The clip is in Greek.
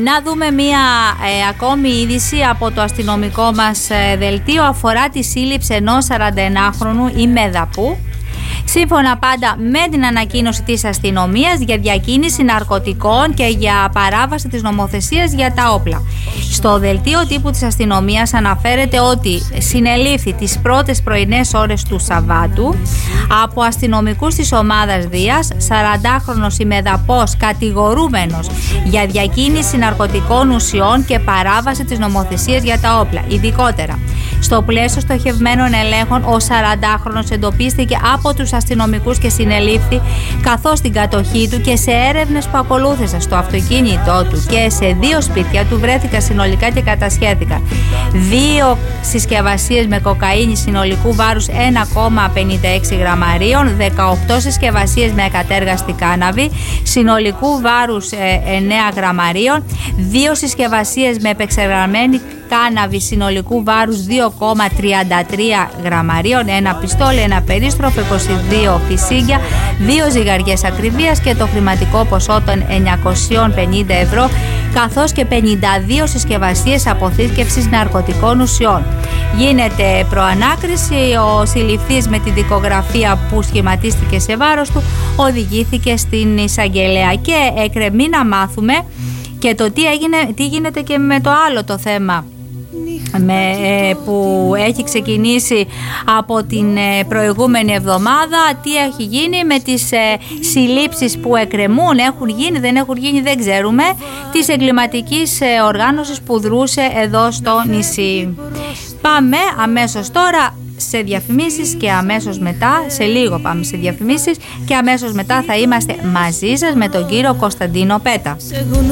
Να δούμε μία ακόμη είδηση από το αστυνομικό μας δελτίο. Αφορά τη σύλληψη ενός 41χρονου ημεδαπού, σύμφωνα πάντα με την ανακοίνωση της αστυνομίας, για διακίνηση ναρκωτικών και για παράβαση της νομοθεσίας για τα όπλα. Στο δελτίο τύπου της αστυνομίας αναφέρεται ότι συνελήφθη τις πρώτες πρωινές ώρες του Σαββάτου από αστυνομικούς της ομάδας Δίας 40χρονος ημεδαπός κατηγορούμενος για διακίνηση ναρκωτικών ουσιών και παράβαση της νομοθεσίας για τα όπλα. Ειδικότερα, στο πλαίσιο στοχευμένων ελέγχων, ο 40χρονος εντοπίστηκε από τους αστυνομικούς και συνελήφθη, καθώς στην κατοχή του και σε έρευνες που ακολούθησαν στο αυτοκίνητό του και σε 2 σπίτια του βρέθηκαν συνολικά και κατασχέθηκαν 2 συσκευασίες με κοκαίνη συνολικού βάρους 1,56 γραμμαρίων, 18 συσκευασίες με ακατέργαστη κάναβη συνολικού βάρους 9 γραμμαρίων, 2 συσκευασίες με επεξεργασμένη κάναβη συνολικού βάρους 2,33 γραμμαρίων, 1 πιστόλι, 1 περίστροφο, 22 φυσίγγια, 2 ζυγαριές ακριβίας και το χρηματικό ποσό των 950 ευρώ, καθώς και 52 συσκευασίες αποθήκευσης ναρκωτικών ουσιών. Γίνεται προανάκριση. Ο συλληφθής με τη δικογραφία που σχηματίστηκε σε βάρος του οδηγήθηκε στην εισαγγελέα. Και εκκρεμεί να μάθουμε και το τι γίνεται και με το άλλο το θέμα που έχει ξεκινήσει από την προηγούμενη εβδομάδα. Τι έχει γίνει με τις συλλήψεις που εκκρεμούν, έχουν γίνει, δεν έχουν γίνει, δεν ξέρουμε, της εγκληματικής οργάνωσης που δρούσε εδώ στο νησί. Πάμε αμέσως τώρα σε διαφημίσεις και αμέσως μετά, σε λίγο πάμε σε διαφημίσεις και αμέσως μετά θα είμαστε μαζί σας με τον κύριο Κωνσταντίνο Πέτα.